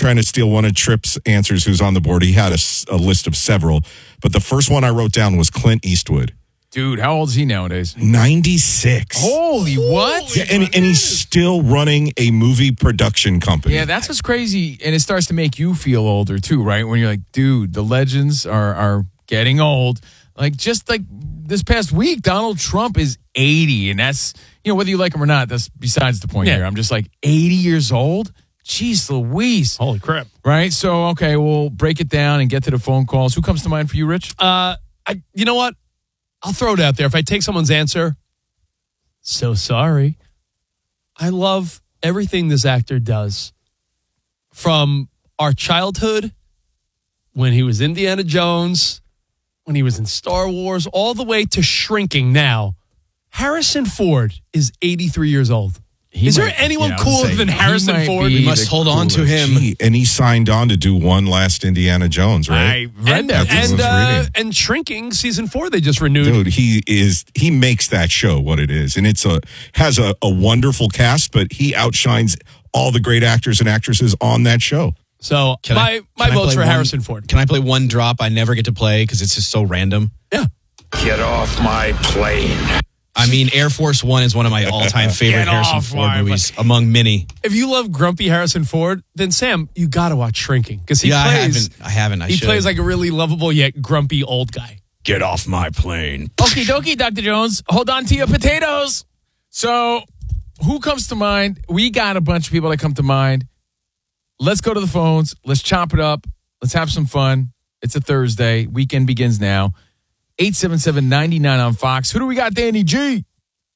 trying to steal one of Tripp's answers who's on the board. He had a list of several, but the first one I wrote down was Clint Eastwood. Dude, how old is he nowadays? 96. Holy what? Yeah, and he's still running a movie production company. Yeah, that's what's crazy. And it starts to make you feel older too, right? When you're like, dude, the legends are getting old. Like, just like this past week, Donald Trump is 80. And that's, whether you like him or not, that's besides the point here. I'm just like, 80 years old? Jeez Louise. Holy crap. Right? So, okay, we'll break it down and get to the phone calls. Who comes to mind for you, Rich? You know what? I'll throw it out there. If I take someone's answer, so sorry. I love everything this actor does. From our childhood, when he was Indiana Jones, when he was in Star Wars, all the way to Shrinking now. Harrison Ford is 83 years old. Is there anyone cooler than Harrison Ford? We must hold on to him. And he signed on to do one last Indiana Jones, right? I read that. And Shrinking season 4 they just renewed. Dude, he makes that show what it is, and has a wonderful cast, but he outshines all the great actors and actresses on that show. So my vote's for Harrison Ford. Can I play one drop I never get to play because it's just so random? Yeah. Get off my plane. I mean, Air Force One is one of my all-time favorite Harrison Ford movies, among many. If you love grumpy Harrison Ford, then Sam, you got to watch Shrinking because he plays. I haven't. I he should. plays like a really lovable yet grumpy old guy. Get off my plane. Okie dokie, Dr. Jones. Hold on to your potatoes. So, who comes to mind? We got a bunch of people that come to mind. Let's go to the phones. Let's chop it up. Let's have some fun. It's a Thursday. Weekend begins now. 877-99 on Fox. Who do we got, Danny G?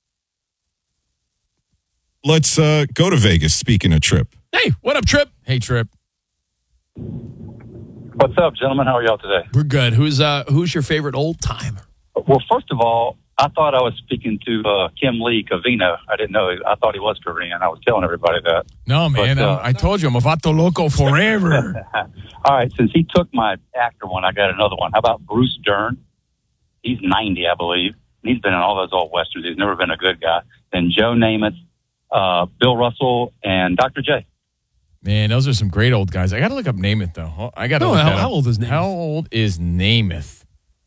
Let's go to Vegas, speaking of Tripp. Hey, what up, Tripp? Hey, Tripp. What's up, gentlemen? How are y'all today? We're good. Who's your favorite old timer? Well, first of all, I thought I was speaking to Kim Lee Cavino. I didn't know. I thought he was Korean. I was telling everybody that. No, man. But, I told you, I'm a Vato Loco forever. All right. Since he took my actor one, I got another one. How about Bruce Dern? He's 90, I believe. He's been in all those old westerns. He's never been a good guy. Then Joe Namath, Bill Russell, and Dr. J. Man, those are some great old guys. I got to look up Namath, though. I got to look that up. How old is Namath? How old is Namath?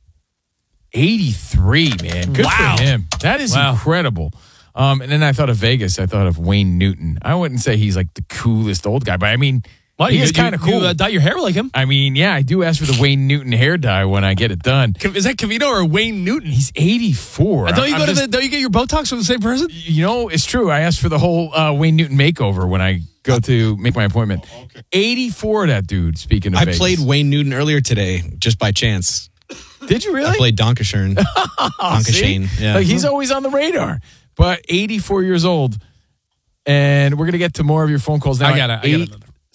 83, man. Good for him. That is incredible. And then I thought of Vegas. I thought of Wayne Newton. I wouldn't say he's like the coolest old guy, but I mean, he is kind of cool. You dye your hair like him? I mean, yeah, I do ask for the Wayne Newton hair dye when I get it done. Is that Cavino or Wayne Newton? He's 84. Don't you get your Botox from the same person? It's true. I asked for the whole Wayne Newton makeover when I go to make my appointment. 84, that dude, speaking of Vegas. I played Wayne Newton earlier today, just by chance. Did you really? I played Donkashern. Donkashane. Yeah. Like, he's always on the radar. But 84 years old. And we're going to get to more of your phone calls now. I got another.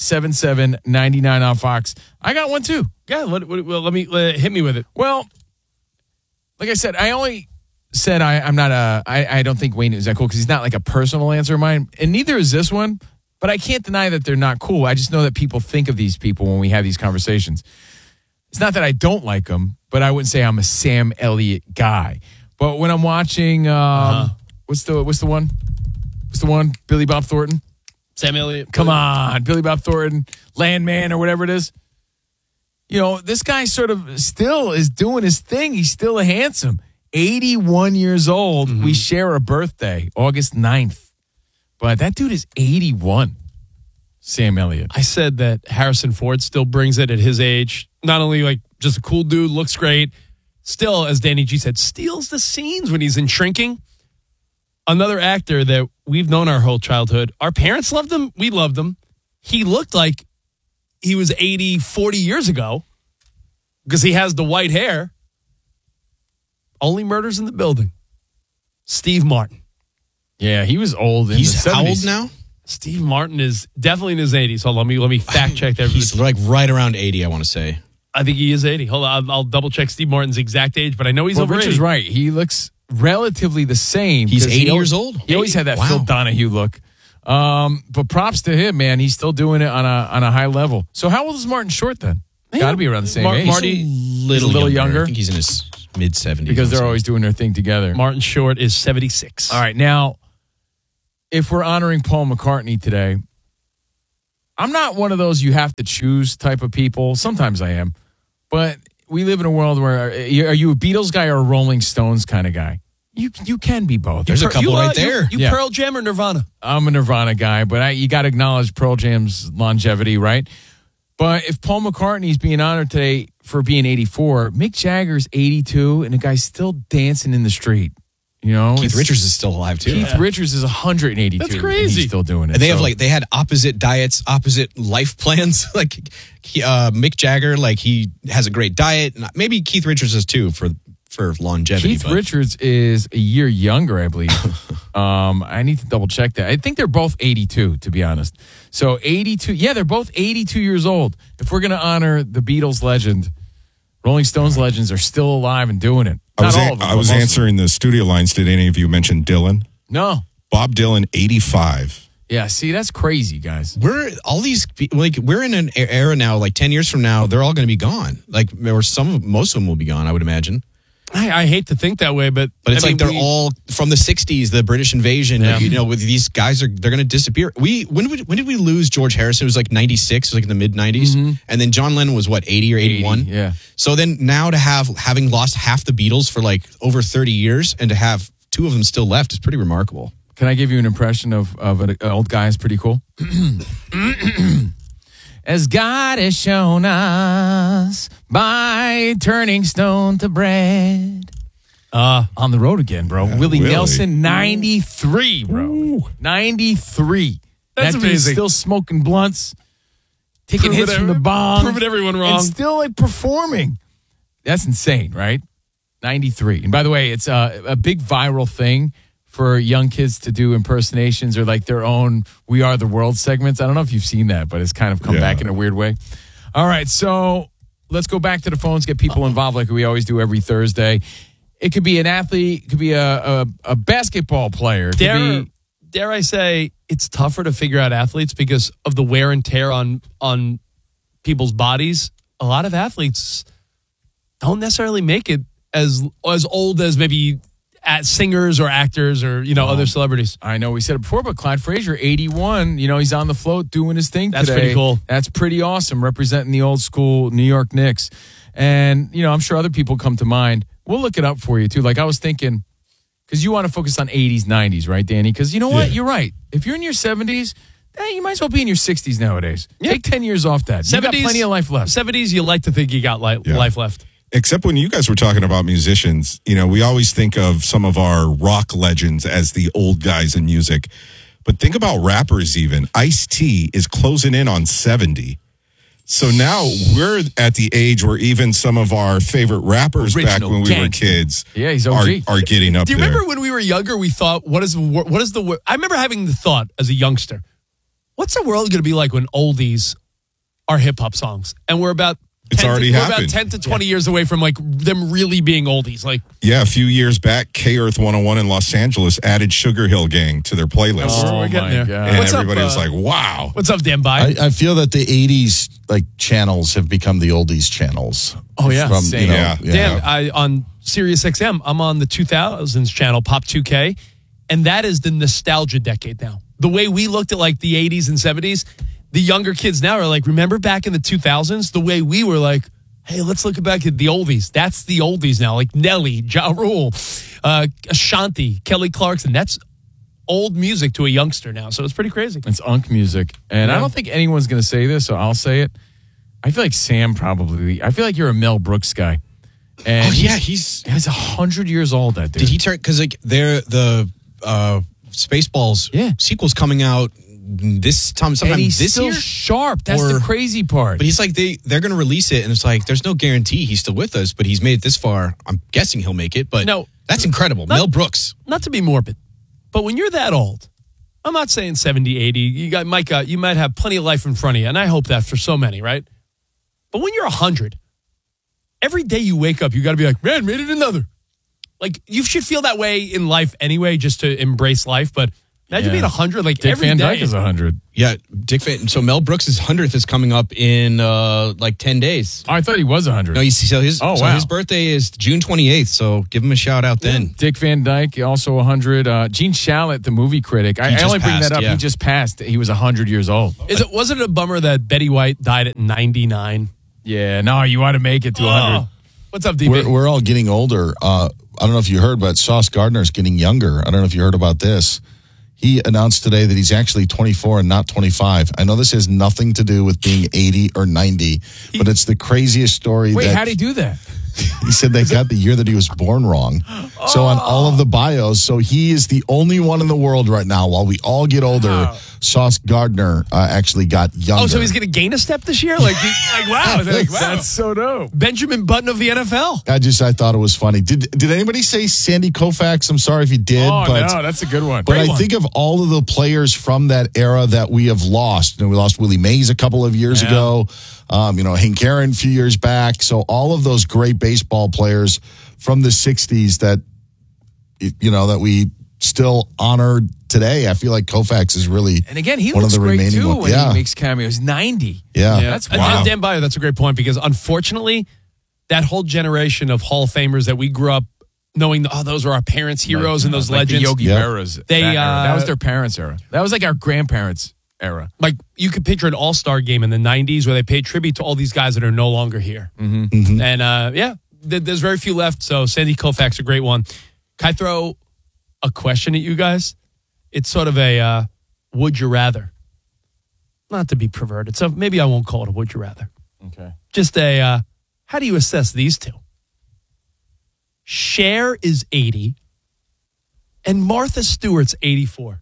877-99 on Fox. I got one too. Yeah, let me hit me with it. Well, like I said, I only said I don't think Wayne is that cool because he's not like a personal answer of mine, and neither is this one. But I can't deny that they're not cool. I just know that people think of these people when we have these conversations. It's not that I don't like them, but I wouldn't say I'm a Sam Elliott guy. But when I'm watching, what's the one? What's the one? Billy Bob Thornton. Sam Elliott. Come on, Billy Bob Thornton, Landman or whatever it is. This guy sort of still is doing his thing. He's still a handsome. 81 years old. Mm-hmm. We share a birthday, August 9th. But that dude is 81. Sam Elliott. I said that Harrison Ford still brings it at his age. Not only like just a cool dude, looks great. Still, as Danny G said, steals the scenes when he's in Shrinking. Another actor that we've known our whole childhood. Our parents loved him. We loved him. He looked like he was 80, 40 years ago because he has the white hair. Only Murders in the Building. Steve Martin. Yeah, he was old. He's the 70s. How old now? Steve Martin is definitely in his 80s. Hold on, let me fact check that. He's like right around 80, I want to say. I think he is 80. Hold on, I'll double check Steve Martin's exact age, but I know he's over 80. Rich is right. He looks relatively the same. He's 80 years old? He always had that Phil Donahue look. But props to him, man. He's still doing it on a high level. So how old is Martin Short then? Got to be around the same age. Marty, a little younger. I think he's in his mid-70s. Because they're always doing their thing together. Martin Short is 76. All right, now, if we're honoring Paul McCartney today, I'm not one of those you have to choose type of people. Sometimes I am. But we live in a world where, are you a Beatles guy or a Rolling Stones kind of guy? You can be both. There's a couple right there. You Pearl Jam or Nirvana? I'm a Nirvana guy, but you got to acknowledge Pearl Jam's longevity, right? But if Paul McCartney's being honored today for being 84, Mick Jagger's 82, and the guy's still dancing in the street. You know, Keith Richards is still alive too. Keith Richards is 182. That's crazy. And he's still doing it. And they had opposite diets, opposite life plans. Like Mick Jagger, like he has a great diet, and maybe Keith Richards does too for longevity. Keith Richards is a year younger, I believe. I need to double check that. I think they're both 82, to be honest. So 82, yeah, they're both 82 years old. If we're going to honor the Beatles legend, Rolling Stones legends are still alive and doing it. I was answering the studio lines. Did any of you mention Dylan? No. Bob Dylan, 85. Yeah, see, that's crazy, guys. We're in an era now, like 10 years from now, they're all going to be gone. Like, or most of them will be gone, I would imagine. I hate to think that way, but it's they're all from the 60s, the British invasion. Yeah. Like, with these guys, they're going to disappear. When did we lose George Harrison? It was like 96, it was like in the mid 90s. Mm-hmm. And then John Lennon was what, 80 or 81? 80, yeah. So then now having lost half the Beatles for like over 30 years and to have two of them still left is pretty remarkable. Can I give you an impression of an old guy? Is pretty cool. As God has shown us by turning stone to bread. On the road again, bro. Yeah, Willie Nelson, 93, bro. Ooh. 93. That's that dude's amazing. still smoking blunts, taking hits from the bong. Proving everyone wrong. And still like performing. That's insane, right? 93. And by the way, it's a big viral thing for young kids to do impersonations or like their own We Are the World segments. I don't know if you've seen that, but it's kind of come back in a weird way. All right, so let's go back to the phones, get people involved like we always do every Thursday. It could be an athlete, it could be a basketball player. Dare I say it's tougher to figure out athletes because of the wear and tear on people's bodies. A lot of athletes don't necessarily make it as old as maybe singers or actors or, other celebrities. I know we said it before, but Clyde Frazier, 81, he's on the float doing his thing today. That's pretty cool. That's pretty awesome, representing the old school New York Knicks. And, I'm sure other people come to mind. We'll look it up for you, too. Like I was thinking, because you want to focus on 80s, 90s, right, Danny? Because you know what? You're right. If you're in your 70s, you might as well be in your 60s nowadays. Yeah. Take 10 years off that. 70s, you got plenty of life left. 70s, you like to think you got life left. Except when you guys were talking about musicians, we always think of some of our rock legends as the old guys in music. But think about rappers even. Ice-T is closing in on 70. So now we're at the age where even some of our favorite rappers back when we were kids he's OG. are getting up there. Do you remember when we were younger, we thought, what is the I remember having the thought as a youngster, what's the world going to be like when oldies are hip-hop songs? And we're about happened. We're about 10 to 20 years away from like them really being oldies. Like, a few years back, K-Earth 101 in Los Angeles added Sugar Hill Gang to their playlist. Oh, getting there. God. And What's everybody up, was like, wow. What's up, Dan Bai? I feel that the 80s channels have become the oldies channels. Oh, yeah. Same. Dan, on Sirius XM, I'm on the 2000s channel, Pop 2K, and that is the nostalgia decade now. The way we looked at like the 80s and 70s, the younger kids now are like, remember back in the 2000s, the way we were like, hey, let's look back at the oldies. That's the oldies now, like Nelly, Ja Rule, Ashanti, Kelly Clarkson. That's old music to a youngster now, so it's pretty crazy. It's unk music. And I don't think anyone's going to say this, so I'll say it. I feel like Sam probably. I feel like you're a Mel Brooks guy. And he's 100 years old, that dude. Did he turn, because they're the Spaceballs sequel's coming out sometime and he's this still year? Sharp. That's the crazy part. But he's like, they're going to release it, and it's like, there's no guarantee he's still with us, but he's made it this far. I'm guessing he'll make it, but no, that's incredible. Mel Brooks. Not to be morbid, but when you're that old, I'm not saying 70, 80, you might have plenty of life in front of you, and I hope that for so many, right? But when you're 100, every day you wake up, you got to be like, man, made it another. Like, you should feel that way in life anyway, just to embrace life, but Imagine being 100 like Dick every Van day. Dyke is 100. Yeah, so Mel Brooks' 100th is coming up in like 10 days. Oh, I thought he was 100. No, you see, so his Oh, wow. his birthday is June 28th. So give him a shout out then. Dick Van Dyke, also 100. Gene Shalit, the movie critic. I just only bring passed, that up. yeah. He just passed. He was 100 years old. Wasn't it a bummer that Betty White died at 99? Yeah, no, you want to make it to 100. Oh. What's up, DB? We're all getting older. I don't know if you heard, but Sauce Gardner's getting younger. I don't know if you heard about this. He announced today that he's actually 24 and not 25. I know this has nothing to do with being 80 or 90, but it's the craziest story. Wait, how'd he do that? He said they got the year that he was born wrong. So on all of the bios, so he is the only one in the world right now. While we all get older, Sauce Gardner actually got younger. Oh, so he's going to gain a step this year? Wow. Wow. That's so dope. Benjamin Button of the NFL. I thought it was funny. Did anybody say Sandy Koufax? I'm sorry if you did. Oh, but no, that's a good one. But Great I one. think of all of the players from that era that we have lost. We lost Willie Mays a couple of years ago. Hank Aaron a few years back. So all of those great baseball players from the 60s that we still honor today. I feel like Koufax is really And again, he one looks of the great remaining too ones. when Yeah. he makes cameos. 90. Yeah. That's And wild. Dan Byer, that's a great point because unfortunately, that whole generation of Hall of Famers that we grew up knowing, those were our parents' heroes and those like legends. the Yogi Yep. Berras. They, that was their parents' era. That was like our grandparents' era. Like you could picture an all-star game in the 90s where they paid tribute to all these guys that are no longer here. Mm-hmm. And there's very few left. So Sandy Koufax, a great one. Can I throw a question at you guys? It's sort of a would you rather. Not to be perverted. So maybe I won't call it a would you rather. Okay. Just a how do you assess these two? Cher is 80 and Martha Stewart's 84.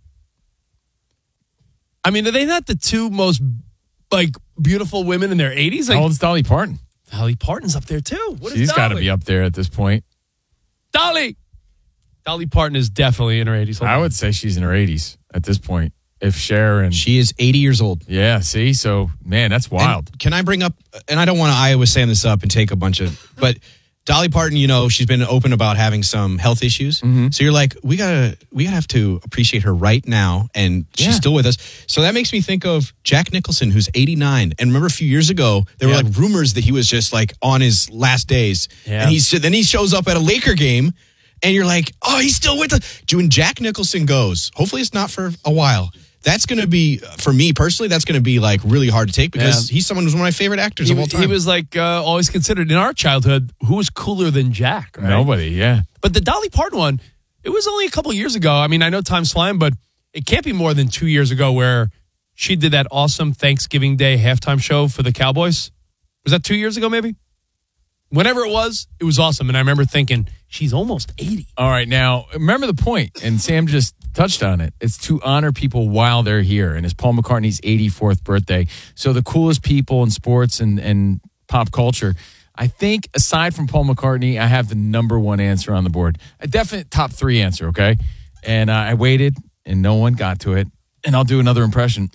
I mean, are they not the two most beautiful women in their 80s? How old's Dolly Parton? Dolly Parton's up there too. What is She's got to Dolly? be up there at this point. Dolly Parton is definitely in her 80s. Hold I on. would say she's in her 80s at this point. If Cher and She is 80 years old. yeah, see, so man, that's wild. And can I bring up, and I don't want to Iowa stand this up and take a bunch of, but Dolly Parton, she's been open about having some health issues. So you're like, we gotta have to appreciate her right now, and she's Yeah. still with us. So that makes me think of Jack Nicholson, who's 89. And remember, a few years ago, there were like rumors that he was just like on his last days, Yeah. and then he shows up at a Laker game, and you're like, oh, he's still with us. When Jack Nicholson goes, hopefully it's not for a while. That's going to be, for me personally, that's going to be like really hard to take because he's someone who's one of my favorite actors of all time. He was always considered in our childhood, who was cooler than Jack? Right? Nobody, yeah. But the Dolly Parton one, it was only a couple years ago. I mean, I know time's flying, but it can't be more than 2 years ago where she did that awesome Thanksgiving Day halftime show for the Cowboys. Was that 2 years ago, maybe? Whenever it was awesome. And I remember thinking, she's almost 80. All right, now remember the point, and Sam just touched on it. It's to honor people while they're here, and it's Paul McCartney's 84th birthday. So the coolest people in sports and pop culture. I think aside from Paul McCartney, I have the number one answer on the board. A definite top three answer, okay? And I waited, and no one got to it. And I'll do another impression.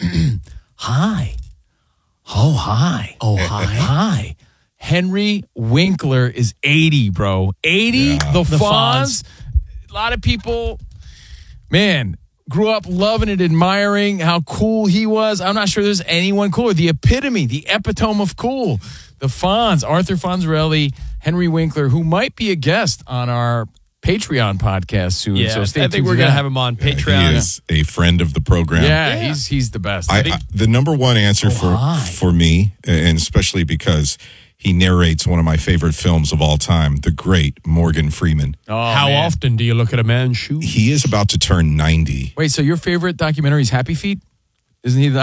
Hi. Oh, hi. Oh, hi. Hi. Henry Winkler is 80, bro. 80, the Fonz. A lot of people, man, grew up loving and admiring how cool he was. I'm not sure there's anyone cooler. The epitome, the epitome of cool. The Fonz, Arthur Fonzarelli, Henry Winkler, who might be a guest on our Patreon podcast soon. Yeah, so stay I tuned think to we're going to that. have him on Patreon. He is a friend of the program. Yeah, he's the best. The number one answer hi. for me, and especially because he narrates one of my favorite films of all time, the great Morgan Freeman. How often do you look at a man's shoes? He is about to turn 90. Wait, so your favorite documentary is Happy Feet? Isn't he the?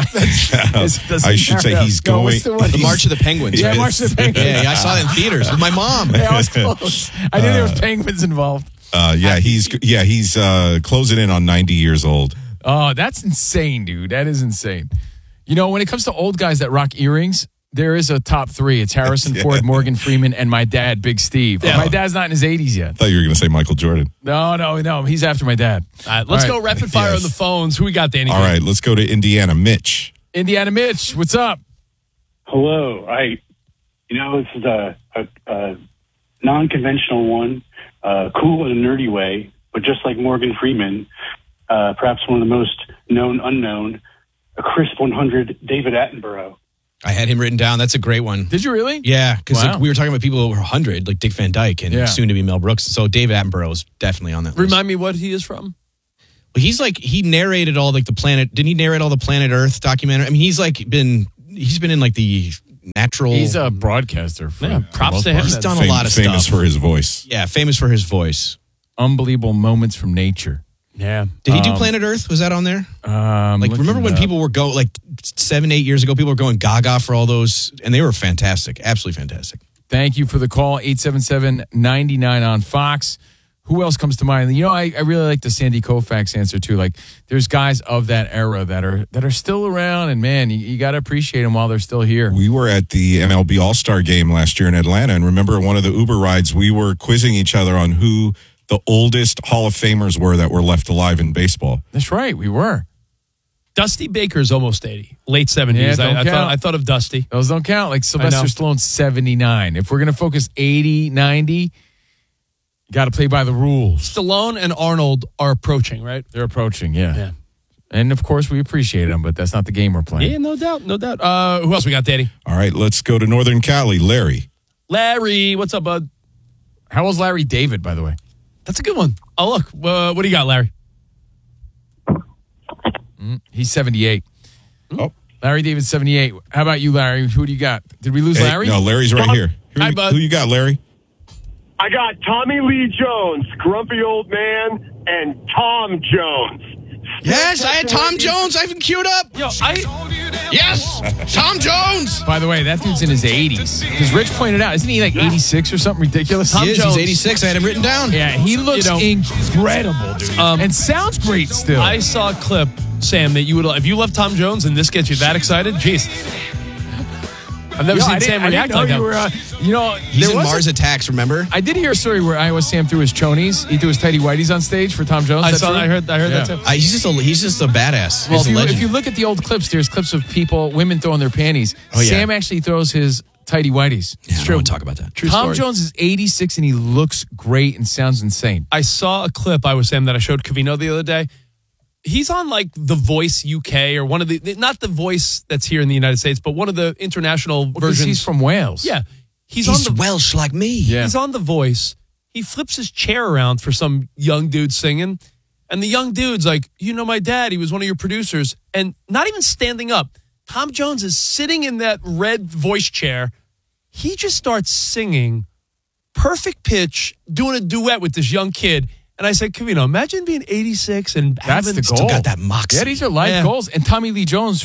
I should say he's going. The March of the Penguins. Yeah, right? March of the Penguins. Yeah, I saw that in theaters with my mom. Yeah, I was close. I knew there was penguins involved. He's closing in on 90 years old. Oh, that's insane, dude. That is insane. When it comes to old guys that rock earrings, there is a top three. It's Harrison Ford, Morgan Freeman, and my dad, Big Steve. But my dad's not in his 80s yet. I thought you were going to say Michael Jordan. No. He's after my dad. All right, let's go rapid fire on the phones. Who we got, Danny? All right, let's go to Indiana. Mitch. Indiana Mitch, what's up? Hello. This is a non-conventional one, cool in a nerdy way, but just like Morgan Freeman, perhaps one of the most known unknown, a crisp 100, David Attenborough. I had him written down. That's a great one. Did you really? Yeah, because Wow. we were talking about people over 100, like Dick Van Dyke and soon to be Mel Brooks. So David Attenborough is definitely on that list. Remind me what he is from. Well, he narrated all like the planet. Didn't he narrate all the Planet Earth documentary? I mean, he's been in like the natural. He's a broadcaster. Props to him. He's done a lot of famous stuff. for his voice. Yeah, famous for his voice. Unbelievable moments from nature. Yeah. Did he do Planet Earth? Was that on there? Like, remember when people were 7-8 years ago, people were going gaga for all those, and they were fantastic, absolutely fantastic. Thank you for the call, 877-99 on Fox. Who else comes to mind? You know, I really like the Sandy Koufax answer too. Like, there's guys of that era that are still around, and man, you got to appreciate them while they're still here. We were at the MLB All-Star Game last year in Atlanta, and remember one of the Uber rides, we were quizzing each other on who the oldest Hall of Famers were that were left alive in baseball. That's right, we were. Dusty Baker's almost 80, late 70s. Yeah, don't count. I thought of Dusty. Those don't count. Like Sylvester Stallone's 79. If we're going to focus 80, 90, you got to play by the rules. Stallone and Arnold are approaching, right? They're approaching, yeah. And of course, we appreciate them, but that's not the game we're playing. Yeah, no doubt. Who else we got, Daddy? All right, let's go to Northern Cali. Larry, what's up, bud? How was Larry David, by the way? That's a good one. Oh, look. What do you got, Larry? He's 78. Oh. Larry David's 78. How about you, Larry? Who do you got? Did we lose Larry? No, Larry's right here. Hi, bud. Who you got, Larry? I got Tommy Lee Jones, grumpy old man, and Tom Jones. Yes, I had Tom Jones. I have him queued up. Yes, Tom Jones. By the way, that dude's in his 80s. Because Rich pointed out, isn't he like 86 or something ridiculous? He is. He's 86. I had him written down. Yeah, he looks incredible, dude. And sounds great still. I saw a clip, Sam, that you would, if you love Tom Jones and this gets you that excited, jeez. I've never seen Sam react like that. He's in Mars Attacks, remember? I did hear a story where Iowa Sam threw his chonies. He threw his tighty whities on stage for Tom Jones. I heard that too. He's just a badass. Well, He's a legend. if you look at the old clips, there's clips of women throwing their panties. Oh, yeah. Sam actually throws his tighty whities. It's true. I want to talk about that. True Tom story. Jones is 86 and he looks great and sounds insane. I saw a clip, Iowa Sam, that I showed Covino the other day. He's on like The Voice UK or one of the, not The Voice that's here in the United States, but one of the international versions. He's from Wales. Yeah. He's on the Welsh like me. Yeah. He's on The Voice. He flips his chair around for some young dude singing. And the young dude's like, you know, my dad, he was one of your producers. And not even standing up. Tom Jones is sitting in that red voice chair. He just starts singing perfect pitch, doing a duet with this young kid. And I said, Covino, imagine being 86 and That's having the goal. Still got that moxie. Yeah, these are life goals. And Tommy Lee Jones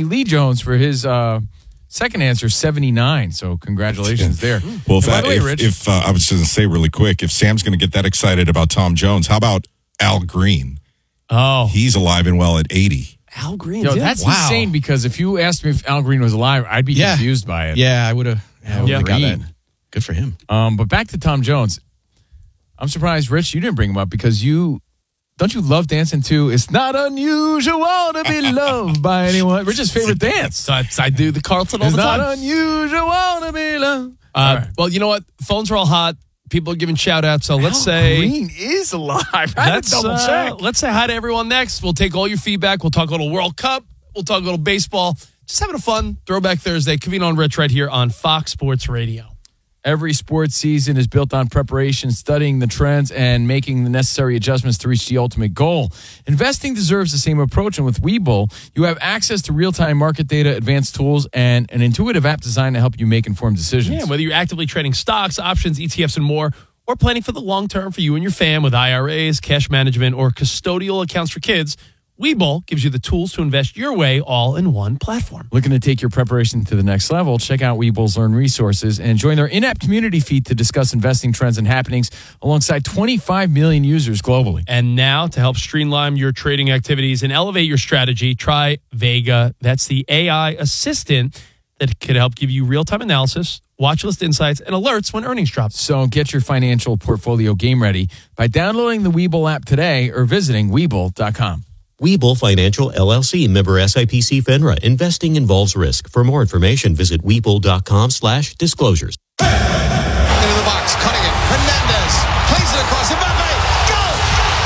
for his second answer, 79. So congratulations there. Well, By the way, Rich, if I was just going to say really quick, if Sam's going to get that excited about Tom Jones, how about Al Green? Oh, He's alive and well at 80. Al Green. yo, that's insane because if you asked me if Al Green was alive, I'd be confused by it. Yeah, I would have. Yeah. got that. Good for him. But back to Tom Jones. I'm surprised, Rich, you didn't bring him up because don't you love dancing to It's Not Unusual to Be Loved by Anyone? Rich's favorite dance. I do the Carlton all It's the time. not unusual to be loved. Well, you know what? Phones are all hot. People are giving shout outs. So let's say Green is alive. I had to double check. Let's say hi to everyone next. We'll take all your feedback. We'll talk a little World Cup. We'll talk a little baseball. Just having a fun Throwback Thursday. Covino and Rich right here on Fox Sports Radio. Every sports season is built on preparation, studying the trends, and making the necessary adjustments to reach the ultimate goal. Investing deserves the same approach, and with Webull, you have access to real-time market data, advanced tools, and an intuitive app designed to help you make informed decisions. Yeah, whether you're actively trading stocks, options, ETFs, and more, or planning for the long term for you and your fam with IRAs, cash management, or custodial accounts for kids, Webull gives you the tools to invest your way all in one platform. Looking to take your preparation to the next level? Check out Webull's Learn Resources and join their in-app community feed to discuss investing trends and happenings alongside 25 million users globally. And now, to help streamline your trading activities and elevate your strategy, try Vega. That's the AI assistant that can help give you real-time analysis, watch list insights, and alerts when earnings drop. So get your financial portfolio game ready by downloading the Webull app today or visiting Webull.com. Webull Financial LLC, member SIPC FINRA. Investing involves risk. For more information, visit Webull.com/disclosures. Into the box, cutting it. Hernandez plays it across. Mbappe, goal!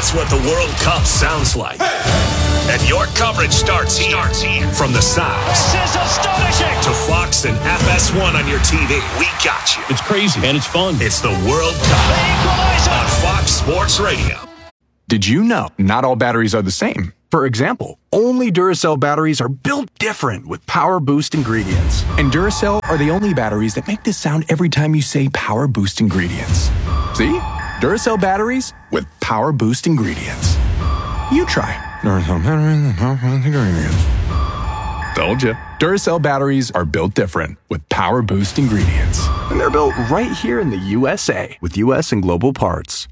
That's what the World Cup sounds like. And your coverage starts here. From the sound. This is astonishing. To Fox and FS1 on your TV. We got you. It's crazy and it's fun. It's the World Cup on Fox Sports Radio. Did you know not all batteries are the same? For example, only Duracell batteries are built different with Power Boost ingredients. And Duracell are the only batteries that make this sound every time you say Power Boost ingredients. See? Duracell batteries with Power Boost ingredients. You try. Duracell batteries with Power Boost ingredients. Told you. Duracell batteries are built different with Power Boost ingredients. And they're built right here in the USA with US and global parts.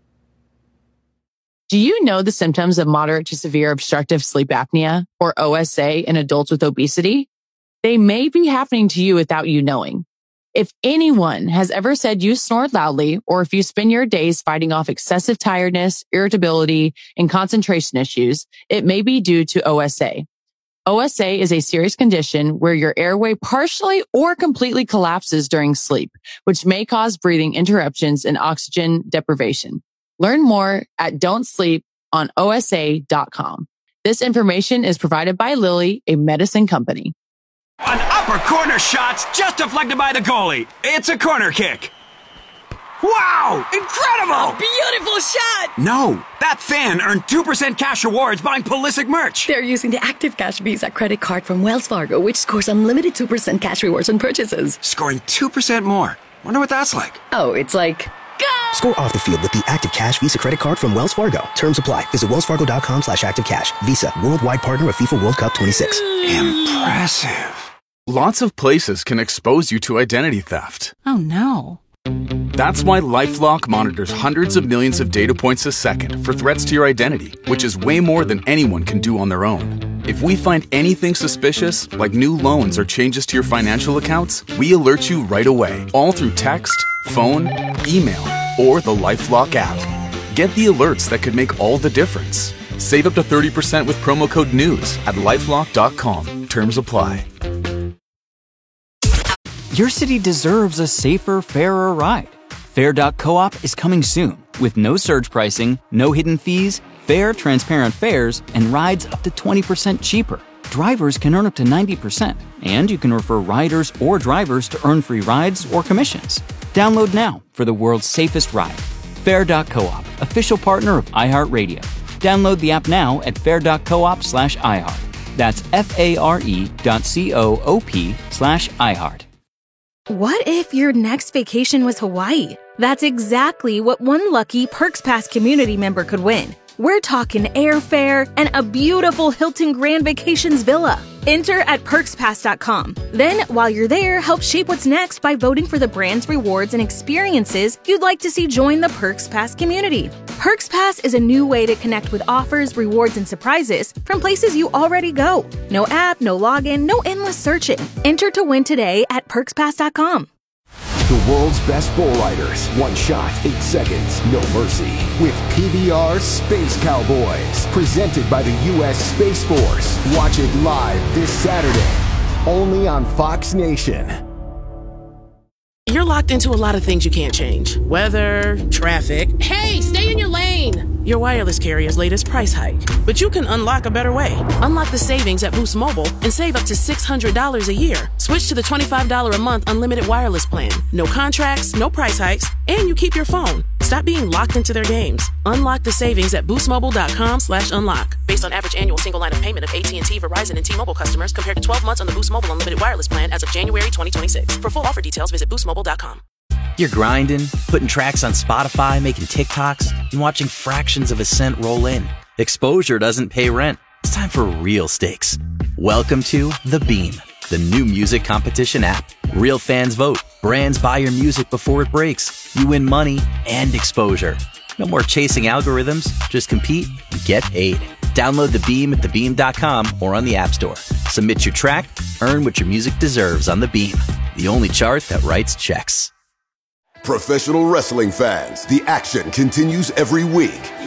Do you know the symptoms of moderate to severe obstructive sleep apnea, or OSA, in adults with obesity? They may be happening to you without you knowing. If anyone has ever said you snore loudly, or if you spend your days fighting off excessive tiredness, irritability, and concentration issues, it may be due to OSA. OSA is a serious condition where your airway partially or completely collapses during sleep, which may cause breathing interruptions and oxygen deprivation. Learn more at don'tsleeponosa.com. This information is provided by Lilly, a medicine company. An upper corner shot's just deflected by the goalie. It's a corner kick. Wow! Incredible! Beautiful shot! No, that fan earned 2% cash rewards buying Pulisic merch. They're using the Active Cash Visa credit card from Wells Fargo, which scores unlimited 2% cash rewards on purchases. Scoring 2% more. Wonder what that's like. Oh, it's like... Score off the field with the Active Cash Visa credit card from Wells Fargo. Terms apply. Visit wellsfargo.com/activecash. Visa, worldwide partner of FIFA World Cup 26. Impressive. Lots of places can expose you to identity theft. Oh, no. That's why LifeLock monitors hundreds of millions of data points a second for threats to your identity, which is way more than anyone can do on their own. If we find anything suspicious, like new loans or changes to your financial accounts, we alert you right away, all through text, phone, email, or the LifeLock app. Get the alerts that could make all the difference. Save up to 30% with promo code NEWS at LifeLock.com. Terms apply. Your city deserves a safer, fairer ride. Fair.coop is coming soon with no surge pricing, no hidden fees, fair, transparent fares, and rides up to 20% cheaper. Drivers can earn up to 90%, and you can refer riders or drivers to earn free rides or commissions. Download now for the world's safest ride. Fair.coop, official partner of iHeartRadio. Download the app now at fair.coop/iHeart. That's FARE.coop/iHeart. What if your next vacation was Hawaii? That's exactly what one lucky Perks Pass community member could win. We're talking airfare and a beautiful Hilton Grand Vacations villa. Enter at PerksPass.com. Then, while you're there, help shape what's next by voting for the brands, rewards, and experiences you'd like to see join the Perks Pass community. Perks Pass is a new way to connect with offers, rewards, and surprises from places you already go. No app, no login, no endless searching. Enter to win today at PerksPass.com. The world's best bull riders. One shot, 8 seconds, no mercy. With PBR Space Cowboys. Presented by the U.S. Space Force. Watch it live this Saturday. Only on Fox Nation. You're locked into a lot of things you can't change. Weather, traffic. Hey, stay in your lane! Your wireless carrier's latest price hike. But you can unlock a better way. Unlock the savings at Boost Mobile and save up to $600 a year. Switch to the $25 a month unlimited wireless plan. No contracts, no price hikes, and you keep your phone. Stop being locked into their games. Unlock the savings at boostmobile.com/unlock. Based on average annual single line of payment of AT&T, Verizon, and T-Mobile customers compared to 12 months on the Boost Mobile unlimited wireless plan as of January 2026. For full offer details, visit boostmobile.com. You're grinding, putting tracks on Spotify, making TikToks, and watching fractions of a cent roll in. Exposure doesn't pay rent. It's time for real stakes. Welcome to The Beam, the new music competition app. Real fans vote. Brands buy your music before it breaks. You win money and exposure. No more chasing algorithms. Just compete and get paid. Download The Beam at thebeam.com or on the App Store. Submit your track, earn what your music deserves on The Beam, the only chart that writes checks. Professional wrestling fans, the action continues every week.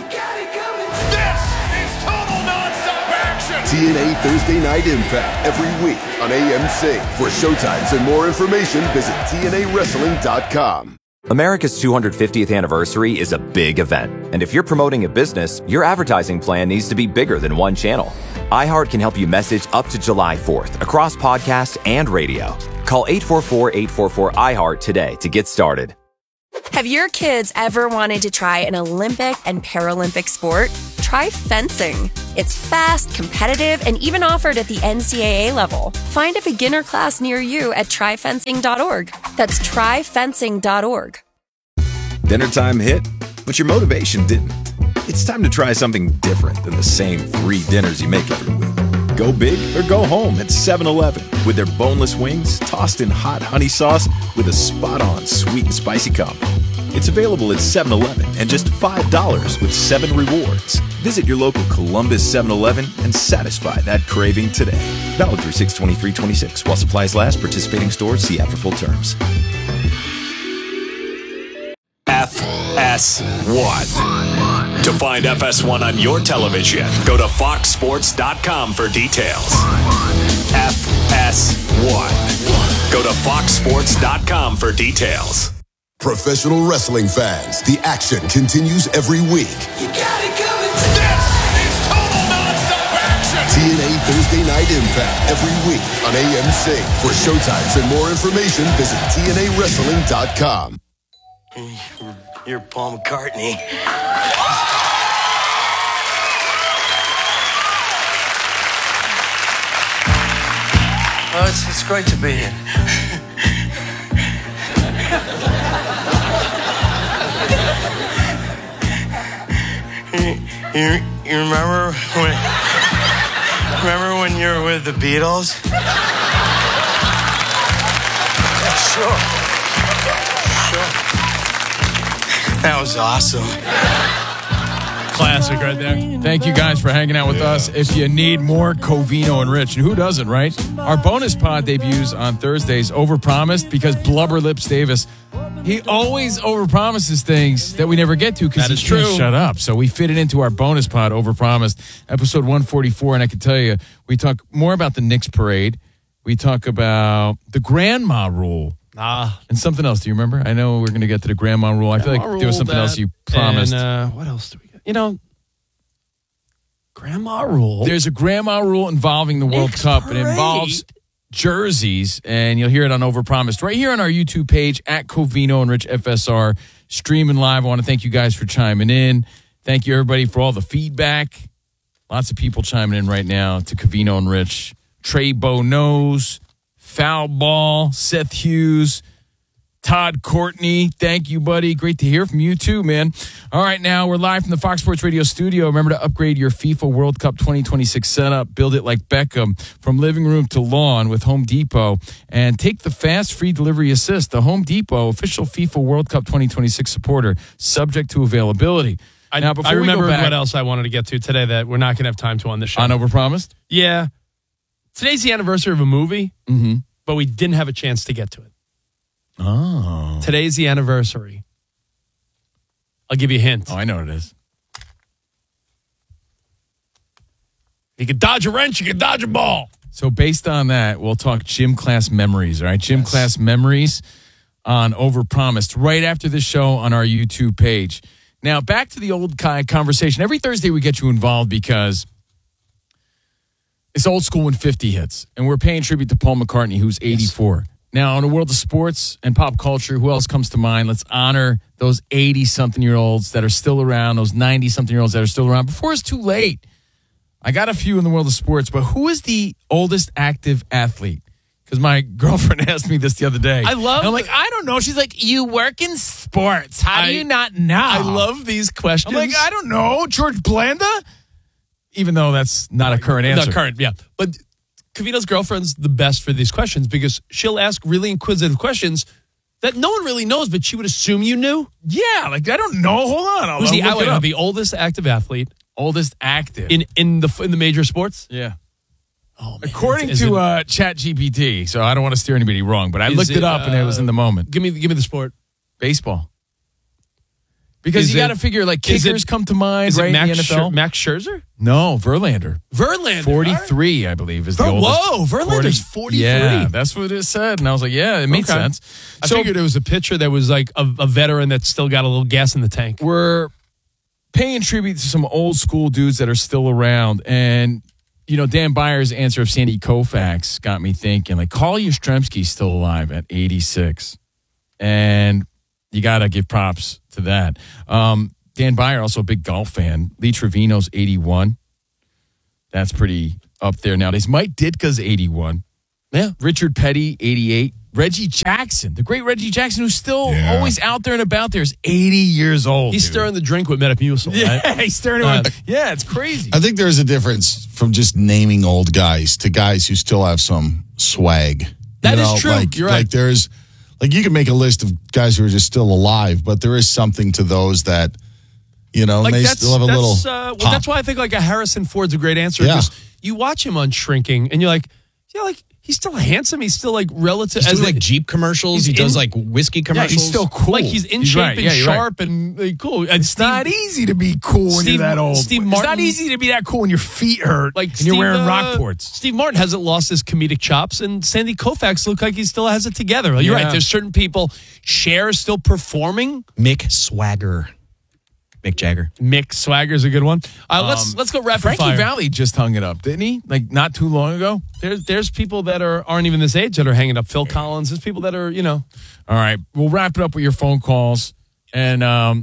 This is total nonstop action! TNA Thursday Night Impact every week on AMC. For showtimes and more information, visit TNAWrestling.com. America's 250th anniversary is a big event, and if you're promoting a business, your advertising plan needs to be bigger than one channel. iHeart can help you message up to July 4th across podcast and radio. Call 844-844-iHeart today to get started. Have your kids ever wanted to try an Olympic and Paralympic sport? Try fencing. It's fast, competitive, and even offered at the NCAA level. Find a beginner class near you at tryfencing.org. That's tryfencing.org. Dinner time hit, but your motivation didn't. It's time to try something different than the same 3 dinners you make every week. Go big or go home at 7-Eleven with their boneless wings tossed in hot honey sauce with a spot-on sweet and spicy combo. It's available at 7-Eleven and just $5 with 7 rewards. Visit your local Columbus 7-Eleven and satisfy that craving today. Valid through 6/23/26 while supplies last. Participating stores see app for full terms. FS1. To find FS1 on your television, go to foxsports.com for details. FS1. Go to foxsports.com for details. Professional wrestling fans, the action continues every week. You got it coming. This is total nonstop action. TNA Thursday Night Impact every week on AMC. For showtimes and more information, visit TNAWrestling.com. You're Paul McCartney. Oh, it's great to be here. You remember when you were with the Beatles? Sure. That was awesome. Classic right there. Thank you guys for hanging out with us. If you need more Covino and Rich, and who doesn't, right? Our bonus pod debuts on Thursdays, Overpromised, because Blubber Lips Davis, he always overpromises things that we never get to because he can't shut up. So we fit it into our bonus pod, Overpromised, episode 144. And I can tell you, we talk more about the Knicks parade. We talk about the grandma rule. And something else. Do you remember? I know we're going to get to the grandma rule. I feel like there was something else you promised. And, what else do we get? You know, grandma rule. There's a grandma rule involving the World Cup. It involves jerseys, and you'll hear it on Overpromised right here on our YouTube page at Covino and Rich FSR, streaming live. I want to thank you guys for chiming in. Thank you, everybody, for all the feedback. Lots of people chiming in right now to Covino and Rich. Trey Bonos, Foul Ball, Seth Hughes, Todd Courtney. Thank you, buddy. Great to hear from you, too, man. All right, now we're live from the Fox Sports Radio studio. Remember to upgrade your FIFA World Cup 2026 setup. Build it like Beckham from living room to lawn with Home Depot. And take the fast free delivery assist. The Home Depot, official FIFA World Cup 2026 supporter, subject to availability. Now, before I remember we go back, what else I wanted to get to today that we're not going to have time to on the show. On Overpromised? Yeah. Today's the anniversary of a movie, but we didn't have a chance to get to it. Oh. Today's the anniversary. I'll give you a hint. Oh, I know what it is. You can dodge a wrench, you can dodge a ball. So based on that, we'll talk gym class memories, all right? Gym class memories on Overpromised right after this show on our YouTube page. Now, back to the old conversation. Every Thursday we get you involved because it's old school when 50 hits, and we're paying tribute to Paul McCartney, who's 84. Yes. Now, in the world of sports and pop culture, who else comes to mind? Let's honor those 80-something-year-olds that are still around, those 90-something-year-olds that are still around before it's too late. I got a few in the world of sports, but who is the oldest active athlete? Because my girlfriend asked me this the other day. And I'm like, I don't know. She's like, you work in sports. How do you not know? I love these questions. I'm like, I don't know. George Blanda? Even though that's not a current answer. Not current, yeah. But Covino's girlfriend's the best for these questions because she'll ask really inquisitive questions that no one really knows, but she would assume you knew. Yeah, like, I don't know. Hold on. Who's the oldest active athlete? Oldest active. In the major sports? Yeah. Oh, man. According to ChatGPT, so I don't want to steer anybody wrong, but I looked it up and it was in the moment. Give me the sport. Baseball. Because you got to figure, like, kickers come to mind, is right, it Max in the NFL? Max Scherzer? No, Verlander. Verlander. 43, I believe, is the oldest. Whoa, Verlander's 43. Yeah, that's what it said. And I was like, yeah, it made sense. I figured it was a pitcher that was like a veteran that still got a little gas in the tank. We're paying tribute to some old school dudes that are still around. And, you know, Dan Byer's answer of Sandy Koufax got me thinking, like, Carl Yastrzemski's still alive at 86. And you got to give props to that. Dan Byer, also a big golf fan. Lee Trevino's 81. That's pretty up there nowadays. Mike Ditka's 81. Yeah. Richard Petty, 88. Reggie Jackson, the great Reggie Jackson, who's still always out there and about there, is 80 years old. He's stirring the drink with Metamucil, right? Yeah, he's stirring it with, yeah, it's crazy. I think there's a difference from just naming old guys to guys who still have some swag. That is true. You're right. Like there's, like you can make a list of guys who are just still alive, but there is something to those that, you know, like they still have a little well, that's why I think like a Harrison Ford's a great answer. Yeah. Because you watch him on Shrinking, and you're like, yeah, like he's still handsome. He's still like relative. He's doing like Jeep commercials. He does like whiskey commercials. Yeah, he's still cool. Like he's in shape and sharp and like, cool. And It's not easy to be cool when you're that old. Steve It's Martin, not easy to be that cool when your feet hurt like and Steve, you're wearing Rockports. Steve Martin hasn't lost his comedic chops, and Sandy Koufax looks like he still has it together. Like, you're right. There's certain people. Cher is still performing. Mick Swagger. Mick Jagger. Mick Swagger's a good one. Let's go rapid Frankie fire. Valli just hung it up, didn't he? Like not too long ago. There's people that aren't even this age that are hanging up. Phil Collins. There's people that are, you know. All right, we'll wrap it up with your phone calls. And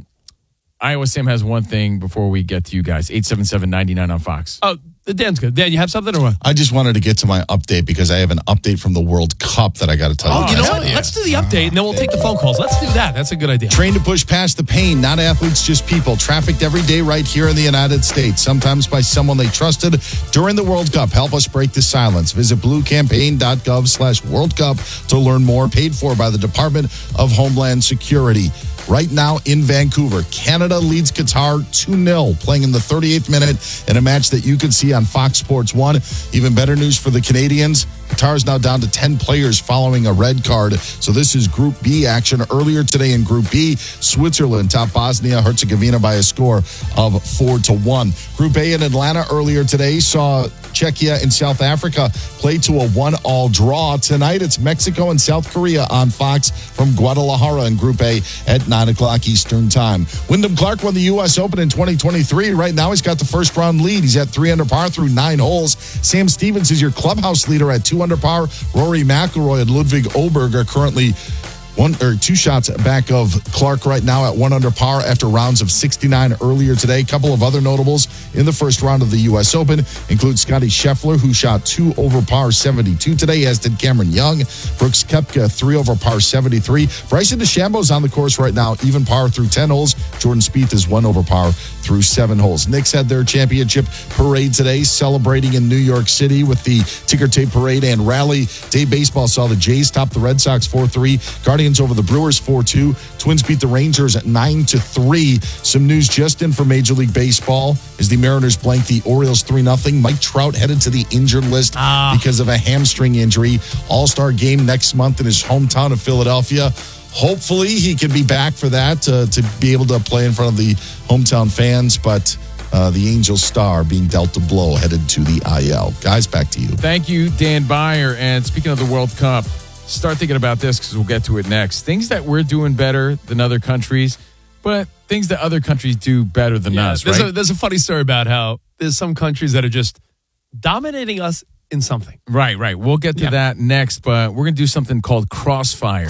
Iowa Sam has one thing before we get to you guys. 877-99 on Fox. Oh, Dan's good. Dan, you have something or what? I just wanted to get to my update because I have an update from the World Cup that I got to tell you. Oh, you know what? yeah. Let's do the update, and then we'll take the phone calls. Let's do that. That's a good idea. Trained to push past the pain, not athletes, just people. Trafficked every day right here in the United States, sometimes by someone they trusted during the World Cup. Help us break the silence. Visit bluecampaign.gov/World Cup to learn more. Paid for by the Department of Homeland Security. Right now in Vancouver, Canada leads Qatar 2-0, playing in the 38th minute in a match that you can see on Fox Sports 1. Even better news for the Canadians. Qatar is now down to 10 players following a red card. So this is Group B action. Earlier today in Group B, Switzerland topped Bosnia-Herzegovina by a score of 4-1. Group A in Atlanta earlier today saw Czechia and South Africa play to a 1-1 draw. Tonight, it's Mexico and South Korea on Fox from Guadalajara in Group A at 9 o'clock Eastern Time. Wyndham Clark won the U.S. Open in 2023. Right now, he's got the first round lead. He's at 3 under par through 9 holes. Sam Stevens is your clubhouse leader at 2 under par. Rory McIlroy and Ludwig Oberg are currently 2 shots back of Clark right now at 1 under par after rounds of 69 earlier today. A couple of other notables in the first round of the U.S. Open include Scotty Scheffler, who shot 2 over par 72 today, as did Cameron Young. Brooks Koepka, 3 over par 73. Bryson DeChambeau's on the course right now, even par through 10 holes. Jordan Spieth is 1 over par through 7 holes. Knicks had their championship parade today, celebrating in New York City with the ticker tape parade and rally. Day baseball saw the Jays top the Red Sox 4-3. Guardians over the Brewers 4-2. Twins beat the Rangers at 9-3. Some news just in for Major League Baseball as the Mariners blanked the Orioles 3-0. Mike Trout headed to the injured list because of a hamstring injury. All-Star game next month in his hometown of Philadelphia. Hopefully he can be back for that to be able to play in front of the hometown fans, but the Angels star being dealt a blow headed to the IL. Guys, back to you. Thank you, Dan Byer. And speaking of the World Cup, start thinking about this because we'll get to it next. Things that we're doing better than other countries, but things that other countries do better than us, right? There's a funny story about how there's some countries that are just dominating us in something. Right. We'll get to that next, but we're going to do something called Crossfire.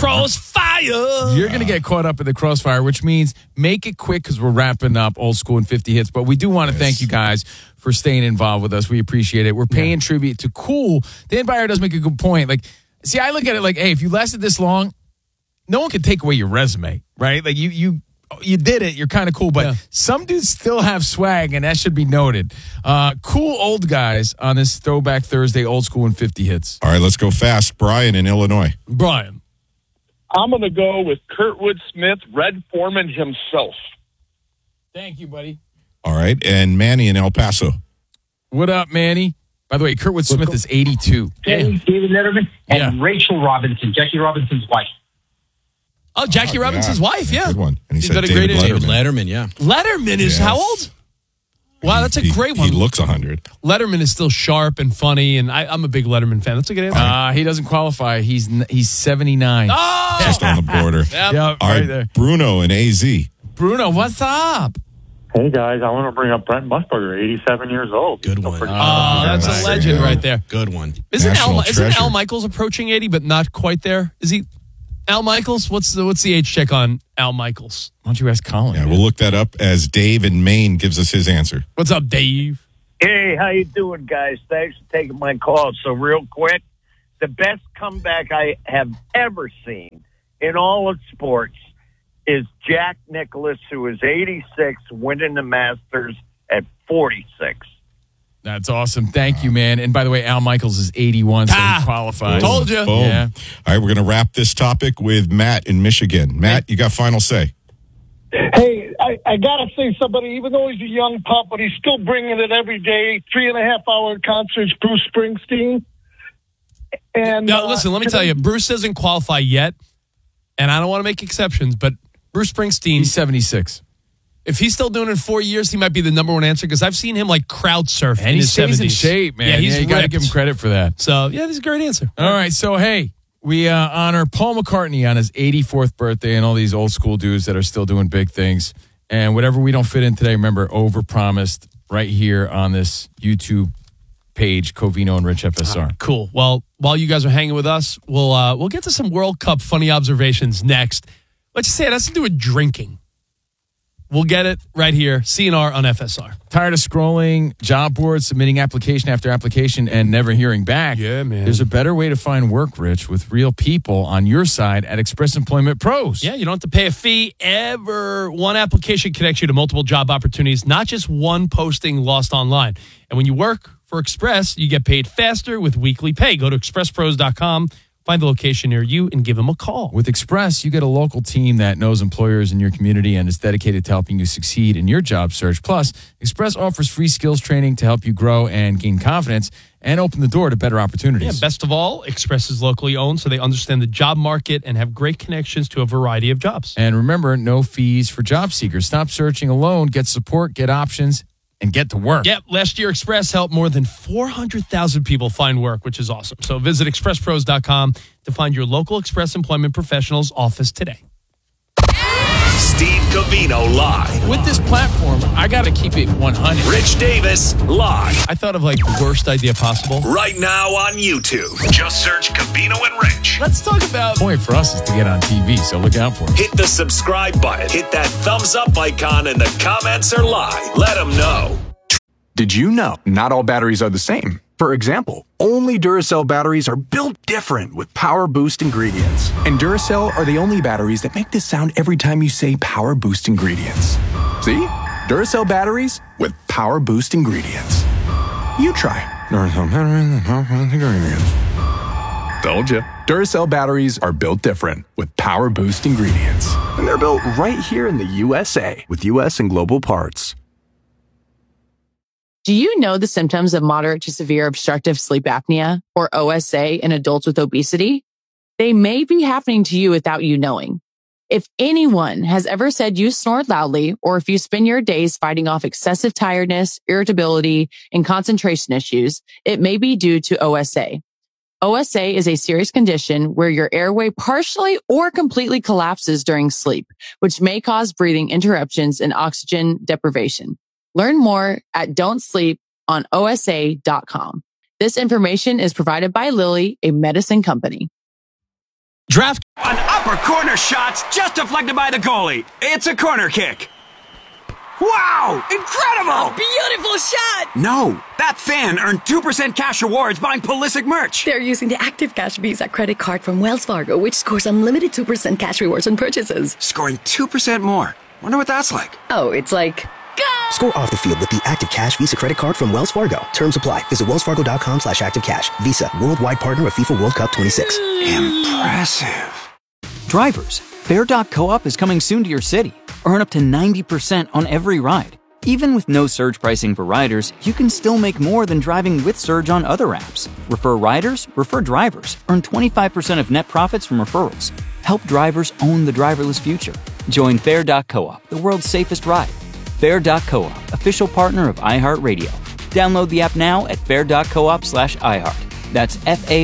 You're going to get caught up in the Crossfire, which means make it quick because we're wrapping up Old School and 50 Hits. But we do want to thank you guys for staying involved with us. We appreciate it. We're paying tribute to Cool. Dan Byer does make a good point. Like, see, I look at it like, hey, if you lasted this long, no one can take away your resume, right? Like you did it. You're kind of cool, but some dudes still have swag, and that should be noted. Cool old guys on this Throwback Thursday, Old School and 50 Hits. All right, let's go fast. Brian in Illinois. Brian. I'm going to go with Kurtwood Smith, Red Foreman himself. Thank you, buddy. All right, and Manny in El Paso. What up, Manny? By the way, Kurtwood Smith is 82. David Letterman and Rachel Robinson, Jackie Robinson's wife. Oh, Jackie Robinson's wife, yeah. Good one. And he He's said got a David great Letterman. Letterman, yeah. Letterman is how old? Wow, that's a great one. He looks 100. Letterman is still sharp and funny, and I'm a big Letterman fan. That's a good answer. He doesn't qualify. He's 79. Oh! Just on the border. Yep. Yeah, All right there. Bruno in AZ. Bruno, what's up? Hey, guys, I want to bring up Brent Musburger, 87 years old. Good one. That's a legend right there. Good one. Isn't National treasure. Al Michaels approaching 80, but not quite there? Is he? Al Michaels? What's the age check on Al Michaels? Why don't you ask Colin? Yeah, we'll look that up as Dave in Maine gives us his answer. What's up, Dave? Hey, how you doing, guys? Thanks for taking my call. So real quick, the best comeback I have ever seen in all of sports is Jack Nicklaus, who is 86, winning the Masters at 46. That's awesome. Thank you, man. And by the way, Al Michaels is 81, so he qualifies. Told you. Boom. Yeah. All right, we're going to wrap this topic with Matt in Michigan. Matt, you got final say. Hey, I got to say somebody, even though he's a young pup, but he's still bringing it every day, 3.5-hour concerts, Bruce Springsteen. And Now, listen, let me tell you, Bruce doesn't qualify yet, and I don't want to make exceptions, but Bruce Springsteen. He's 76. If he's still doing it in 4 years, he might be the number one answer because I've seen him like crowd surf And in he his stays 70s. in shape, man. Yeah, he's you got to ripped. give him credit for that. So, yeah, this is a great answer. All right, so hey, we honor Paul McCartney on his 84th birthday and all these old school dudes that are still doing big things. And whatever we don't fit in today, remember, overpromised right here on this YouTube page, Covino and Rich FSR. Cool. Well, while you guys are hanging with us, we'll get to some World Cup funny observations next. Let's just say it has to do with drinking. We'll get it right here. CNR on FSR. Tired of scrolling job boards, submitting application after application, and never hearing back? Yeah, man. There's a better way to find work, Rich, with real people on your side at Express Employment Pros. Yeah, you don't have to pay a fee ever. One application connects you to multiple job opportunities, not just one posting lost online. And when you work for Express, you get paid faster with weekly pay. Go to expresspros.com. Find the location near you and give them a call. With Express, you get a local team that knows employers in your community and is dedicated to helping you succeed in your job search. Plus, Express offers free skills training to help you grow and gain confidence and open the door to better opportunities. Yeah, best of all, Express is locally owned, so they understand the job market and have great connections to a variety of jobs. And remember, no fees for job seekers. Stop searching alone. Get support, get options, and get to work. Yep, last year Express helped more than 400,000 people find work, which is awesome. So visit expresspros.com to find your local Express Employment Professionals office today. Steve Covino live. With this platform, I got to keep it 100. Rich Davis live. I thought of like the worst idea possible. Right now on YouTube. Just search Covino and Rich. Let's talk about... The point for us is to get on TV, so look out for it. Hit the subscribe button. Hit that thumbs up icon and the comments are live. Let them know. Did you know not all batteries are the same? For example, only Duracell batteries are built different with Power Boost ingredients. And Duracell are the only batteries that make this sound every time you say Power Boost ingredients. See? Duracell batteries with Power Boost ingredients. You try. Duracell batteries with Power Boost ingredients. Told you. Duracell batteries are built different with Power Boost ingredients. And they're built right here in the USA with US and global parts. Do you know the symptoms of moderate to severe obstructive sleep apnea, or OSA, in adults with obesity? They may be happening to you without you knowing. If anyone has ever said you snored loudly, or if you spend your days fighting off excessive tiredness, irritability, and concentration issues, it may be due to OSA. OSA is a serious condition where your airway partially or completely collapses during sleep, which may cause breathing interruptions and oxygen deprivation. Learn more at don'tsleeponosa.com. This information is provided by Lilly, a medicine company. Draft. An upper corner shot's just deflected by the goalie. It's a corner kick. Wow! Incredible! Beautiful shot! No, that fan earned 2% cash rewards buying Pulisic merch. They're using the Active Cash Visa credit card from Wells Fargo, which scores unlimited 2% cash rewards on purchases. Scoring 2% more. Wonder what that's like. Oh, it's like... Score off the field with the Active Cash Visa credit card from Wells Fargo. Terms apply. Visit wellsfargo.com/activecash. Visa, worldwide partner of FIFA World Cup 26. Impressive. Drivers, Fair.coop is coming soon to your city. Earn up to 90% on every ride. Even with no surge pricing for riders, you can still make more than driving with surge on other apps. Refer riders, refer drivers. Earn 25% of net profits from referrals. Help drivers own the driverless future. Join Fair.coop, the world's safest ride. Fair.coop, official partner of iHeartRadio. Download the app now at fair.coop/iHeart. That's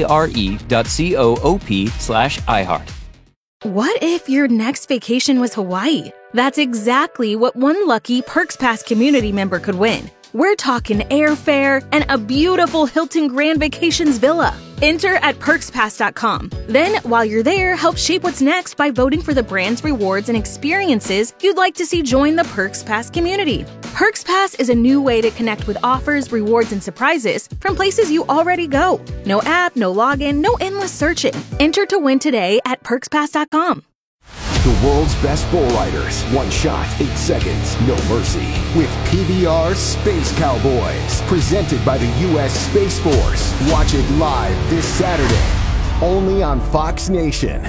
FARE.coop/iHeart. What if your next vacation was Hawaii? That's exactly what one lucky Perks Pass community member could win. We're talking airfare and a beautiful Hilton Grand Vacations villa. Enter at perkspass.com. Then, while you're there, help shape what's next by voting for the brands, rewards, and experiences you'd like to see join the Perks Pass community. Perks Pass is a new way to connect with offers, rewards, and surprises from places you already go. No app, no login, no endless searching. Enter to win today at perkspass.com. The world's best bull riders. One shot, 8 seconds, no mercy. With PBR Space Cowboys. Presented by the U.S. Space Force. Watch it live this Saturday. Only on Fox Nation.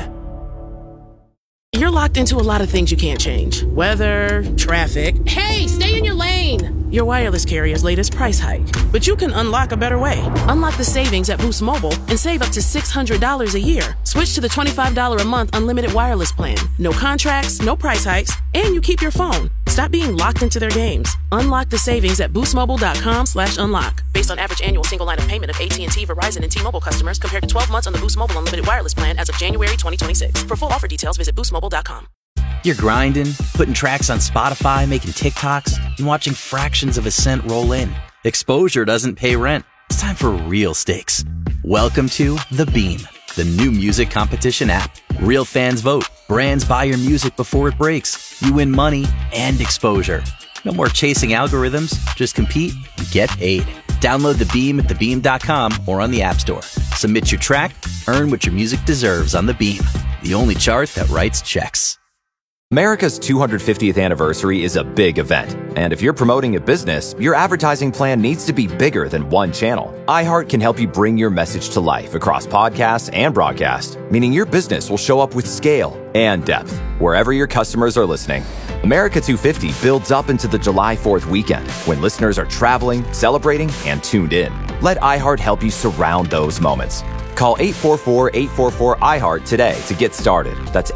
You're locked into a lot of things you can't change. Weather, traffic. Hey, stay in your lane! Your wireless carrier's latest price hike. But you can unlock a better way. Unlock the savings at Boost Mobile and save up to $600 a year. Switch to the $25 a month unlimited wireless plan. No contracts, no price hikes, and you keep your phone. Stop being locked into their games. Unlock the savings at boostmobile.com/unlock. Based on average annual single line of payment of AT&T, Verizon, and T-Mobile customers compared to 12 months on the Boost Mobile unlimited wireless plan as of January 2026. For full offer details, visit boostmobile.com. You're grinding, putting tracks on Spotify, making TikToks, and watching fractions of a cent roll in. Exposure doesn't pay rent. It's time for real stakes. Welcome to The Beam, the new music competition app. Real fans vote. Brands buy your music before it breaks. You win money and exposure. No more chasing algorithms. Just compete and get paid. Download The Beam at thebeam.com or on the App Store. Submit your track, earn what your music deserves on The Beam, the only chart that writes checks. America's 250th anniversary is a big event, and if you're promoting a business, your advertising plan needs to be bigger than one channel. iHeart can help you bring your message to life across podcasts and broadcast, meaning your business will show up with scale and depth wherever your customers are listening. America 250 builds up into the July 4th weekend when listeners are traveling, celebrating, and tuned in. Let iHeart help you surround those moments. Call 844-844-iHeart today to get started. That's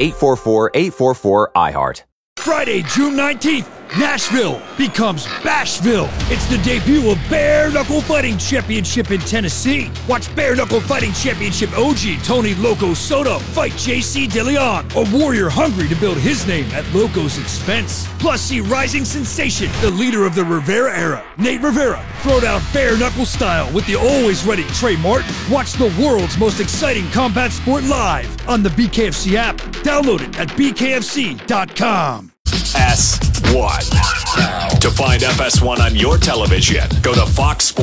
844-844-iHeart. Friday, June 19th, Nashville becomes Bashville. It's the debut of Bare Knuckle Fighting Championship in Tennessee. Watch Bare Knuckle Fighting Championship OG Tony Loco Soto fight JC DeLeon, a warrior hungry to build his name at Loco's expense. Plus, see rising sensation, the leader of the Rivera era, Nate Rivera, throw down bare knuckle style with the always ready Trey Martin. Watch the world's most exciting combat sport live on the BKFC app. Download it at bkfc.com. S1. To find FS1 on your television, go to Fox Sports.